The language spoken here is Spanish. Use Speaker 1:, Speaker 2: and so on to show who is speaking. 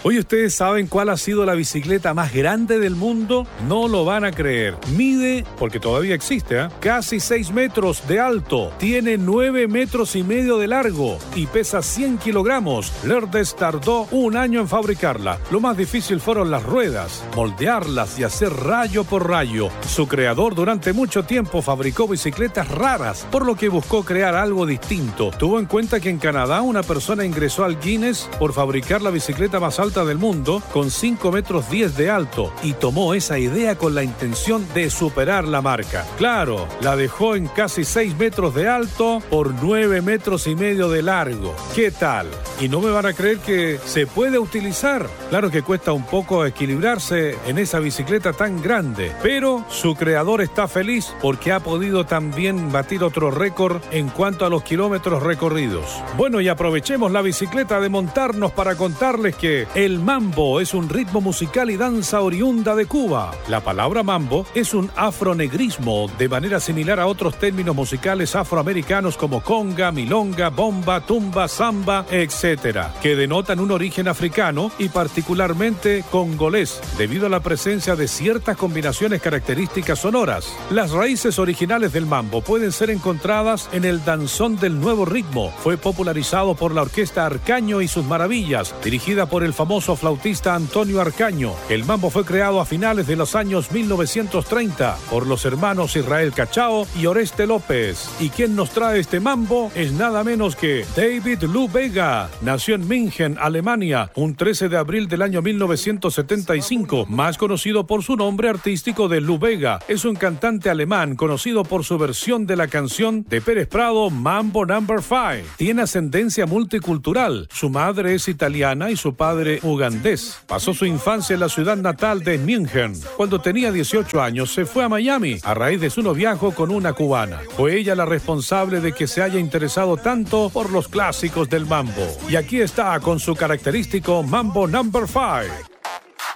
Speaker 1: Oye, ¿ustedes saben cuál ha sido la bicicleta más grande del mundo? No lo van a creer. Mide, porque todavía existe, casi 6 metros de alto. Tiene 9 metros y medio de largo y pesa 100 kilogramos. Lerdes tardó 1 año en fabricarla. Lo más difícil fueron las ruedas, moldearlas y hacer rayo por rayo. Su creador durante mucho tiempo fabricó bicicletas raras, por lo que buscó crear algo distinto. Tuvo en cuenta que en Canadá una persona ingresó al Guinness por fabricar la bicicleta más alta del mundo con 5 metros 10 de alto y tomó esa idea con la intención de superar la marca. Claro, la dejó en casi 6 metros de alto por 9 metros y medio de largo. ¿Qué tal? Y no me van a creer que se puede utilizar. Claro que cuesta un poco equilibrarse en esa bicicleta tan grande, pero su creador está feliz porque ha podido también batir otro récord en cuanto a los kilómetros recorridos. Bueno, y aprovechemos la bicicleta de montarnos para contarles que el mambo es un ritmo musical y danza oriunda de Cuba. La palabra mambo es un afronegrismo, de manera similar a otros términos musicales afroamericanos como conga, milonga, bomba, tumba, samba, etc., que denotan un origen africano y particularmente congolés, debido a la presencia de ciertas combinaciones características sonoras. Las raíces originales del mambo pueden ser encontradas en el danzón del nuevo ritmo. Fue popularizado por la orquesta Arcaño y sus maravillas, dirigida por el famoso flautista Antonio Arcaño. El mambo fue creado a finales de los años 1930 por los hermanos Israel Cachao y Oreste López. Y quien nos trae este mambo es nada menos que David Lou Bega. Nació en München, Alemania, un 13 de abril del año 1975, más conocido por su nombre artístico de Lou Bega. Es un cantante alemán conocido por su versión de la canción de Pérez Prado, Mambo No. 5. Tiene ascendencia multicultural. Su madre es italiana y su padre ugandés. Pasó su infancia en la ciudad natal de München. Cuando tenía 18 años se fue a Miami a raíz de su noviazgo con una cubana. Fue ella la responsable de que se haya interesado tanto por los clásicos del mambo. Y aquí está con su característico Mambo No. 5.